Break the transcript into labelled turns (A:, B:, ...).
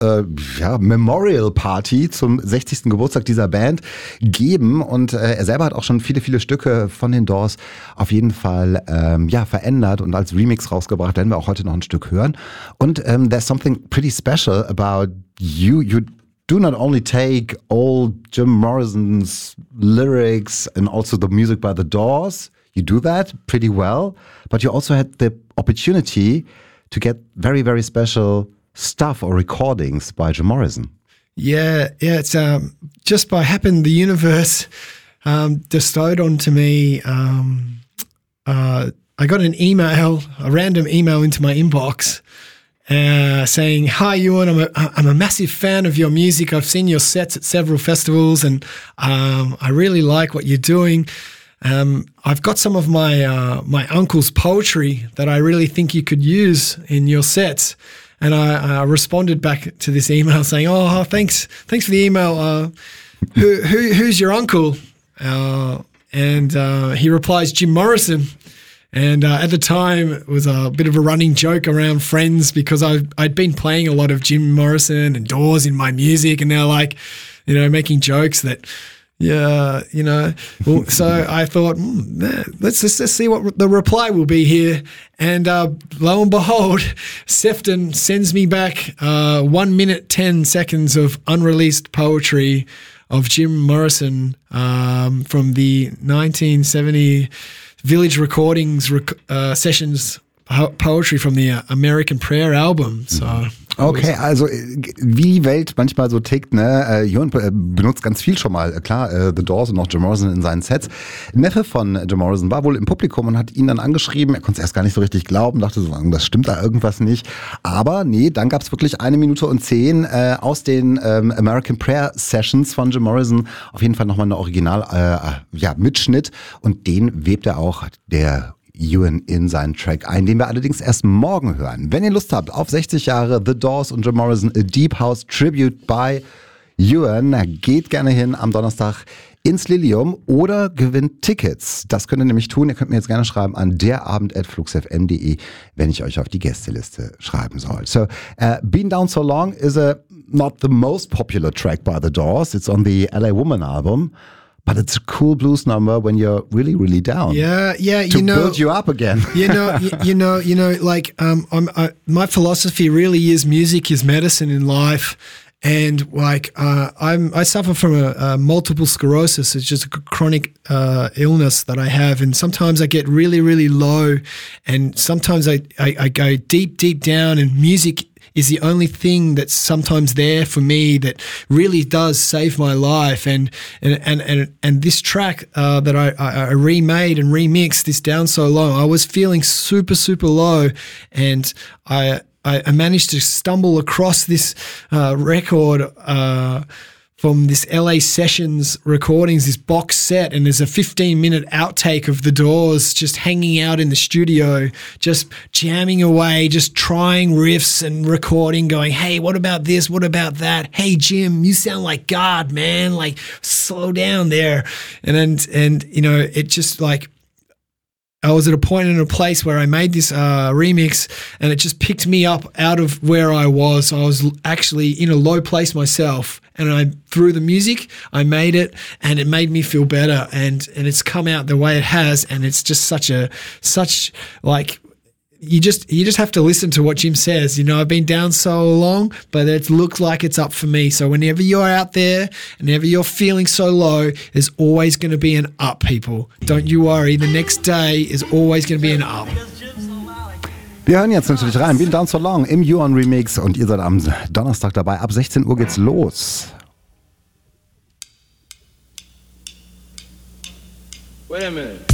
A: Memorial Party zum 60. Geburtstag dieser Band geben und er selber hat auch schon viele, viele Stücke von den Doors auf jeden Fall verändert und als Remix rausgebracht. Werden wir auch heute noch ein Stück hören. Und there's something pretty special about you. You do not only take old Jim Morrison's lyrics and also the music by the Doors. You do that pretty well, but you also had the opportunity to get very, very special stuff or recordings by Jim Morrison.
B: Yeah, it's just by happen the universe bestowed onto me. I got an email, a random email into my inbox saying, "Hi, Ewan, I'm a massive fan of your music. I've seen your sets at several festivals and I really like what you're doing. I've got some of my uncle's poetry that I really think you could use in your sets." And I responded back to this email saying, "Oh, thanks for the email. Who's your uncle?" And he replies, "Jim Morrison." And at the time, it was a bit of a running joke around friends because I'd been playing a lot of Jim Morrison and Doors in my music, and they're like, making jokes that. Yeah, Well, so I thought, let's see what the reply will be here. And lo and behold, Sefton sends me back 1 minute 10 seconds of unreleased poetry of Jim Morrison from the 1970 Village Recordings sessions poetry from the American Prayer album. So.
A: Okay, also wie die Welt manchmal so tickt, ne? Jörn benutzt ganz viel schon mal, klar, The Doors und auch Jim Morrison in seinen Sets. Ein Neffe von Jim Morrison war wohl im Publikum und hat ihn dann angeschrieben. Er konnte es erst gar nicht so richtig glauben, dachte so, das stimmt da irgendwas nicht. Aber nee, dann gab es wirklich 1 Minute und 10 aus den American Prayer Sessions von Jim Morrison. Auf jeden Fall nochmal eine Original-Mitschnitt und den webt er auch der Ewan in seinen Track ein, den wir allerdings erst morgen hören. Wenn ihr Lust habt auf 60 Jahre The Doors und Jim Morrison, A Deep House Tribute by Ewan, geht gerne hin am Donnerstag ins Lilium oder gewinnt Tickets. Das könnt ihr nämlich tun. Ihr könnt mir jetzt gerne schreiben an derabend@fluxfm.de, wenn ich euch auf die Gästeliste schreiben soll. So, Been Down So Long is not the most popular track by The Doors. It's on the LA Woman album. But it's a cool blues number when you're really, really down.
B: Yeah.
A: To build you up again.
B: My philosophy really is music is medicine in life, and I suffer from a multiple sclerosis. It's just a chronic illness that I have, and sometimes I get really, really low, and sometimes I go deep, deep down, and music is the only thing that's sometimes there for me that really does save my life. And this track that I remade and remixed, this Down So Long, I was feeling super, super low, and I managed to stumble across this record from this LA Sessions recordings, this box set, and there's a 15-minute outtake of The Doors just hanging out in the studio, just jamming away, just trying riffs and recording, going, "Hey, what about this? What about that? Hey, Jim, you sound like God, man. Like, slow down there." And it just like, I was at a point in a place where I made this remix, and it just picked me up out of where I was. I was actually in a low place myself, and through the music, I made it, and it made me feel better, and it's come out the way it has, and it's just you just have to listen to what Jim says. I've been down so long, but it looks like it's up for me. So whenever you're out there, and whenever you're feeling so low, there's always going to be an up, people. Don't you worry. The next day is always going to be an up.
A: Wir hören jetzt natürlich rein. Been Down So Long im Ewan Remix und ihr seid am Donnerstag dabei. Ab 16 Uhr geht's los.
C: Wait a minute.